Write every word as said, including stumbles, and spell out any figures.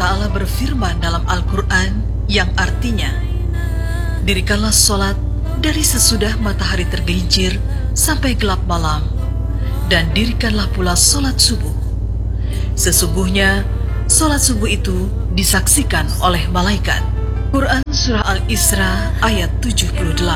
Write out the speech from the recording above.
Ta'ala berfirman dalam Al-Quran yang artinya, dirikanlah solat dari sesudah matahari tergelincir sampai gelap malam, dan dirikanlah pula solat subuh. Sesungguhnya solat subuh itu disaksikan oleh malaikat. Quran Surah Al-Isra ayat tujuh puluh delapan.